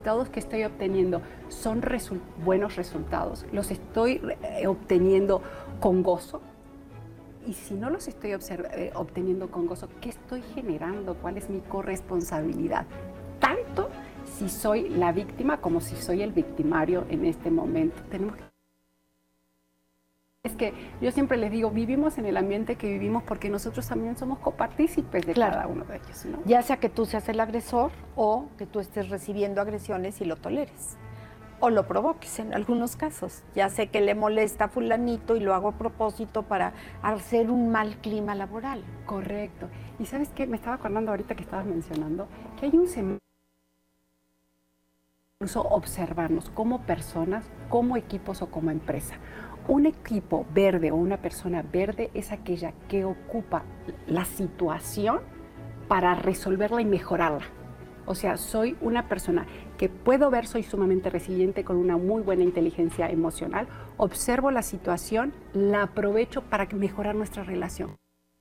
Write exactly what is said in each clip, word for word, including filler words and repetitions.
resultados que estoy obteniendo son resu- buenos resultados, los estoy eh, obteniendo con gozo. Y si no los estoy observ- eh, obteniendo con gozo, ¿qué estoy generando? ¿Cuál es mi corresponsabilidad? Tanto si soy la víctima como si soy el victimario en este momento. Tenemos que... Es que yo siempre les digo, vivimos en el ambiente que vivimos porque nosotros también somos copartícipes de Claro. cada uno de ellos, ¿no? Ya sea que tú seas el agresor o que tú estés recibiendo agresiones y lo toleres. O lo provoques en algunos casos. Ya sé que le molesta a fulanito y lo hago a propósito para hacer un mal clima laboral. Correcto. Y ¿sabes qué? Me estaba acordando ahorita que estabas mencionando que hay un semáforo, incluso observarnos como personas, como equipos o como empresa. Un equipo verde o una persona verde es aquella que ocupa la situación para resolverla y mejorarla. O sea, soy una persona que puedo ver, soy sumamente resiliente con una muy buena inteligencia emocional, observo la situación, la aprovecho para mejorar nuestra relación.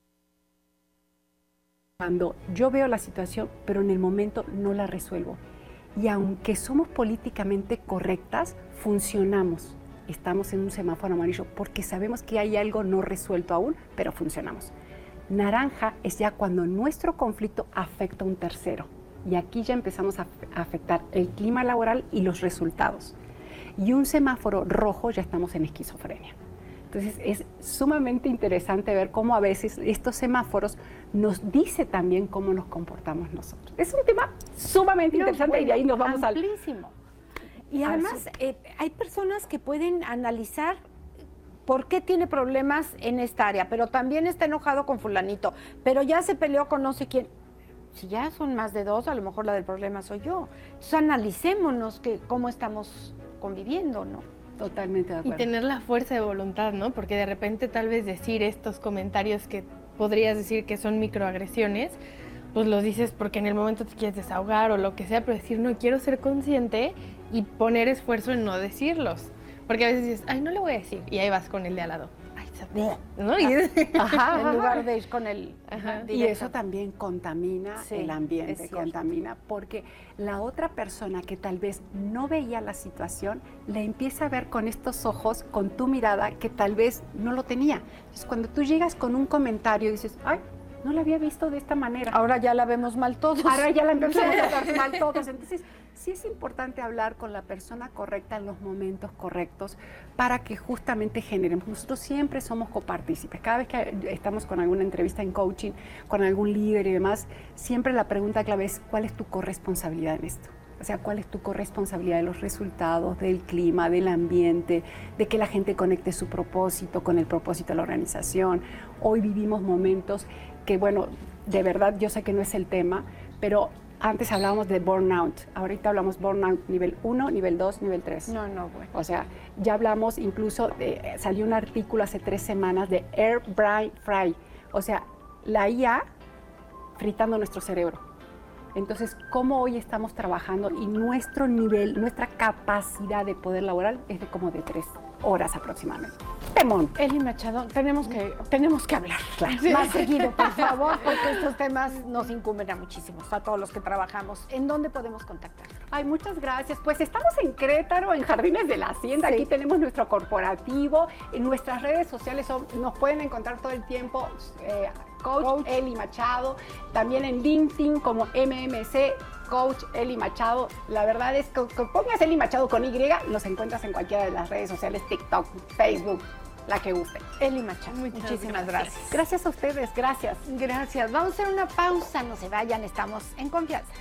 Cuando yo veo la situación, pero en el momento no la resuelvo. Y aunque somos políticamente correctas, funcionamos. Estamos en un semáforo amarillo porque sabemos que hay algo no resuelto aún, pero funcionamos. Naranja es ya cuando nuestro conflicto afecta a un tercero. Y aquí ya empezamos a afectar el clima laboral y los resultados. Y un semáforo rojo ya estamos en esquizofrenia. Entonces es sumamente interesante ver cómo a veces estos semáforos nos dice también cómo nos comportamos nosotros. Es un tema sumamente No, interesante bueno, y de ahí nos vamos al... amplísimo. Y además eh, hay personas que pueden analizar por qué tiene problemas en esta área, pero también está enojado con fulanito, pero ya se peleó con no sé quién. Si ya son más de dos, a lo mejor la del problema soy yo. Entonces analicémonos que, cómo estamos conviviendo, ¿no? Totalmente de Y acuerdo. tener la fuerza de voluntad, ¿no? Porque de repente tal vez decir estos comentarios que podrías decir que son microagresiones, pues los dices porque en el momento te quieres desahogar o lo que sea, pero decir, no, quiero ser consciente y poner esfuerzo en no decirlos. Porque a veces dices, ay, no le voy a decir, y ahí vas con el de al lado. Ay, sabe, ¿no? Y, Ajá, en lugar de ir con el... Ajá. Y eso también contamina Sí, el es ambiente, cierto. contamina, porque la otra persona que tal vez no veía la situación, la empieza a ver con estos ojos, con tu mirada, que tal vez no lo tenía. Entonces, cuando tú llegas con un comentario, dices, ay, no la había visto de esta manera. Ahora ya la vemos mal todos. Ahora ya la empezamos a ver mal todos. Entonces, sí es importante hablar con la persona correcta en los momentos correctos para que justamente generemos. Nosotros siempre somos copartícipes. Cada vez que estamos con alguna entrevista en coaching, con algún líder y demás, siempre la pregunta clave es, ¿cuál es tu corresponsabilidad en esto? O sea, ¿cuál es tu corresponsabilidad de los resultados, del clima, del ambiente, de que la gente conecte su propósito con el propósito de la organización? Hoy vivimos momentos que, bueno, de verdad yo sé que no es el tema, pero antes hablábamos de burnout, ahorita hablamos burnout nivel uno, nivel dos, nivel tres. No, no, bueno. O sea, ya hablamos incluso, de, salió un artículo hace tres semanas de Air Brain Fry, o sea, la I A fritando nuestro cerebro. Entonces, ¿cómo hoy estamos trabajando? Y nuestro nivel, nuestra capacidad de poder laboral es de como de tres horas aproximadamente. Temón. Eli Machado, tenemos que, tenemos que hablar más seguido, por favor, porque estos temas nos incumben a muchísimos, a todos los que trabajamos. ¿En dónde podemos contactar? Ay, muchas gracias. Pues estamos en Querétaro, en Jardines de la Hacienda. Sí. Aquí tenemos nuestro corporativo. En nuestras redes sociales son, nos pueden encontrar todo el tiempo. Eh, Coach, Coach Eli Machado. También en LinkedIn como M M C Coach Eli Machado. La verdad es que, que pongas Eli Machado con Y, nos encuentras en cualquiera de las redes sociales, TikTok, Facebook, la que guste. Eli Machado, Muchas muchísimas gracias. gracias. Gracias a ustedes, gracias. Gracias. Vamos a hacer una pausa, no se vayan, estamos en confianza.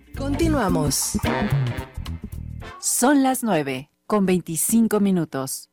Continuamos. Son las nueve con veinticinco minutos.